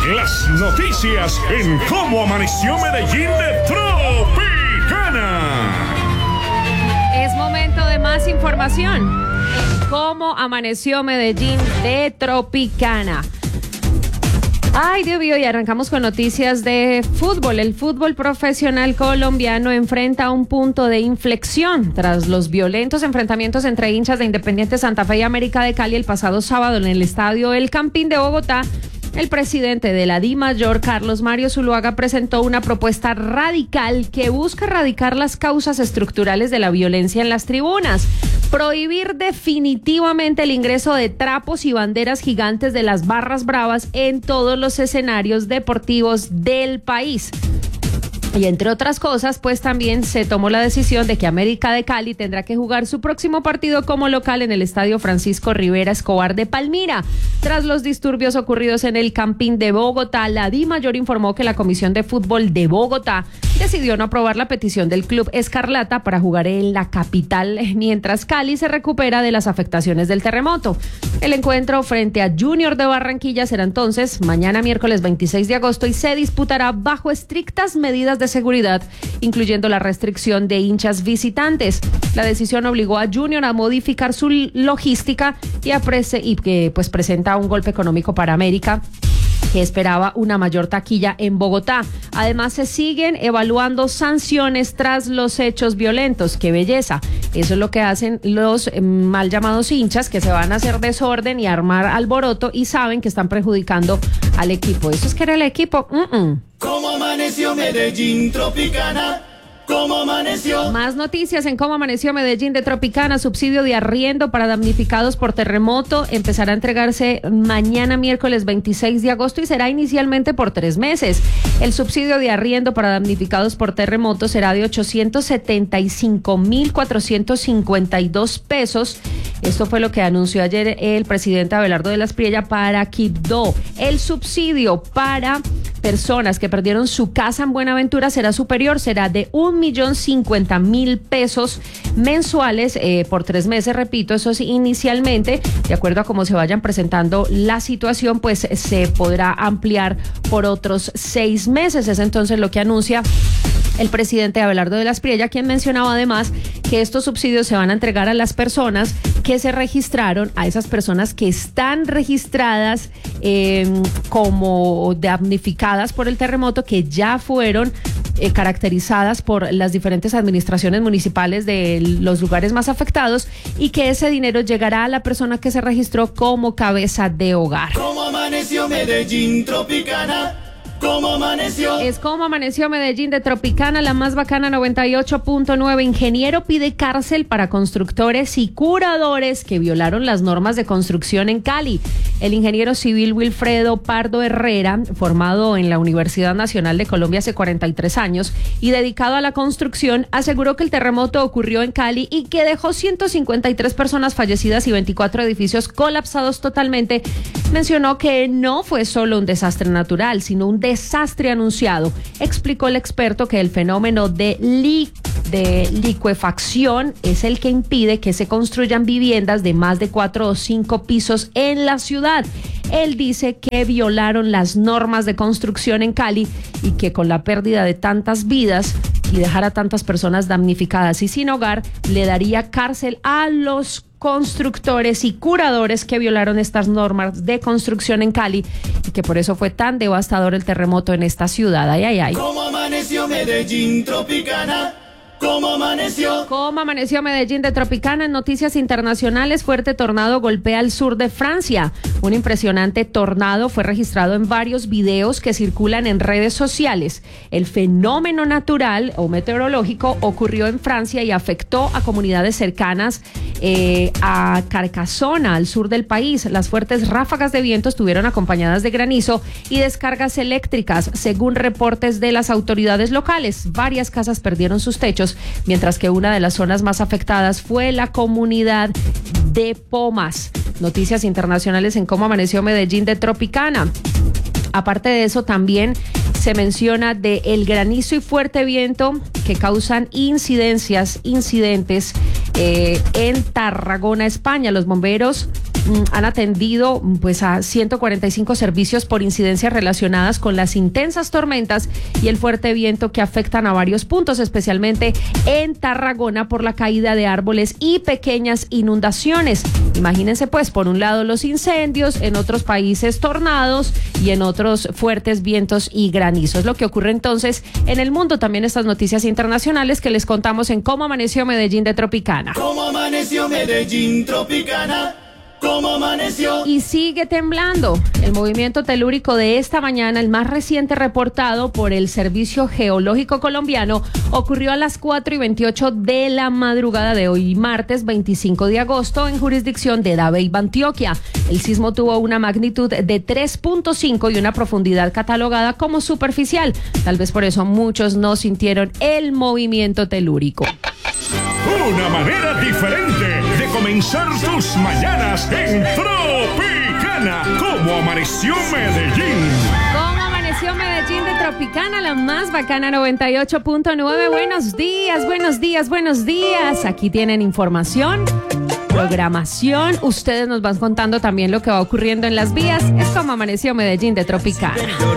Las noticias en Cómo Amaneció Medellín de Tropicana. Es momento de más información en Cómo Amaneció Medellín de Tropicana. Ay, Dios mío, y arrancamos con noticias de fútbol. El fútbol profesional colombiano enfrenta un punto de inflexión tras los violentos enfrentamientos entre hinchas de Independiente Santa Fe y América de Cali el pasado sábado en el estadio El Campín de Bogotá. El presidente de la DIMAYOR, Carlos Mario Zuluaga, presentó una propuesta radical que busca erradicar las causas estructurales de la violencia en las tribunas, prohibir definitivamente el ingreso de trapos y banderas gigantes de las barras bravas en todos los escenarios deportivos del país. Y entre otras cosas, pues también se tomó la decisión de que América de Cali tendrá que jugar su próximo partido como local en el estadio Francisco Rivera Escobar de Palmira. Tras los disturbios ocurridos en el Campín de Bogotá, la DIMAYOR informó que la Comisión de Fútbol de Bogotá decidió no aprobar la petición del Club Escarlata para jugar en la capital, mientras Cali se recupera de las afectaciones del terremoto. El encuentro frente a Junior de Barranquilla será entonces mañana miércoles 26 de agosto y se disputará bajo estrictas medidas de seguridad, incluyendo la restricción de hinchas visitantes. La decisión obligó a Junior a modificar su logística y que pues presenta un golpe económico para América, que esperaba una mayor taquilla en Bogotá. Además, se siguen evaluando sanciones tras los hechos violentos. ¡Qué belleza! Eso es lo que hacen los mal llamados hinchas, que se van a hacer desorden y armar alboroto y saben que están perjudicando al equipo. ¿Eso es que era el equipo? ¿Cómo amaneció Medellín Tropicana? ¿Cómo amaneció? Más noticias en Cómo Amaneció Medellín de Tropicana. Subsidio de arriendo para damnificados por terremoto empezará a entregarse mañana miércoles 26 de agosto y será inicialmente por 3 meses. El subsidio de arriendo para damnificados por terremoto será de 875.452 pesos. Esto fue lo que anunció ayer el presidente Abelardo de la Espriella para Quibdó. El subsidio para personas que perdieron su casa en Buenaventura será superior, será de 1.050.000 pesos mensuales por 3 meses, repito, eso es inicialmente, de acuerdo a cómo se vayan presentando la situación, pues se podrá ampliar por otros 6 meses, es entonces lo que anuncia el presidente Abelardo de la Espriella, quien mencionaba además que estos subsidios se van a entregar a las personas que se registraron, a esas personas que están registradas como damnificadas por el terremoto, que ya fueron caracterizadas por las diferentes administraciones municipales de los lugares más afectados y que ese dinero llegará a la persona que se registró como cabeza de hogar. ¿Cómo amaneció Medellín Tropicana? ¿Cómo amaneció? Es Cómo Amaneció Medellín de Tropicana, la más bacana 98.9. Ingeniero pide cárcel para constructores y curadores que violaron las normas de construcción en Cali. El ingeniero civil Wilfredo Pardo Herrera, formado en la Universidad Nacional de Colombia hace 43 años y dedicado a la construcción, aseguró que el terremoto ocurrió en Cali y que dejó 153 personas fallecidas y 24 edificios colapsados totalmente. Mencionó que no fue solo un desastre natural, sino un desastre anunciado. Explicó el experto que el fenómeno de licuefacción es el que impide que se construyan viviendas de más de 4 o 5 pisos en la ciudad. Él dice que violaron las normas de construcción en Cali y que con la pérdida de tantas vidas y dejar a tantas personas damnificadas y sin hogar, le daría cárcel a los constructores y curadores que violaron estas normas de construcción en Cali y que por eso fue tan devastador el terremoto en esta ciudad. Ay, ay, ay. ¿Cómo amaneció Medellín Tropicana? ¿Cómo amaneció? ¿Cómo amaneció Medellín de Tropicana? En noticias internacionales, fuerte tornado golpea al sur de Francia. Un impresionante tornado fue registrado en varios videos que circulan en redes sociales. El fenómeno natural o meteorológico ocurrió en Francia y afectó a comunidades cercanas a Carcassonne, al sur del país. Las fuertes ráfagas de viento estuvieron acompañadas de granizo y descargas eléctricas, según reportes de las autoridades locales. Varias casas perdieron sus techos, mientras que una de las zonas más afectadas fue la comunidad de Pomas. Noticias internacionales en Cómo Amaneció Medellín de Tropicana. Aparte de eso, también se menciona de el granizo y fuerte viento que causan incidentes en Tarragona, España. Los bomberos han atendido pues a 145 servicios por incidencias relacionadas con las intensas tormentas y el fuerte viento que afectan a varios puntos, especialmente en Tarragona por la caída de árboles y pequeñas inundaciones. Imagínense pues, por un lado los incendios, en otros países tornados y en otros fuertes vientos y granizos. Lo que ocurre entonces en el mundo, también estas noticias internacionales que les contamos en Cómo Amaneció Medellín de Tropicana. ¿Cómo amaneció Medellín, Tropicana? ¿Cómo amaneció? Y sigue temblando. El movimiento telúrico de esta mañana, el más reciente reportado por el Servicio Geológico Colombiano, ocurrió a las 4:28 de la madrugada de hoy, martes 25 de agosto, en jurisdicción de Dabeiba, Antioquia. El sismo tuvo una magnitud de 3.5 y una profundidad catalogada como superficial. Tal vez por eso muchos no sintieron el movimiento telúrico. Una manera diferente de comenzar tus mañanas en Tropicana. ¿Cómo amaneció Medellín? ¿Cómo amaneció Medellín de Tropicana, la más bacana 98.9? Buenos días, buenos días, buenos días. Aquí tienen información, programación. Ustedes nos van contando también lo que va ocurriendo en las vías. Es Cómo Amaneció Medellín de Tropicana.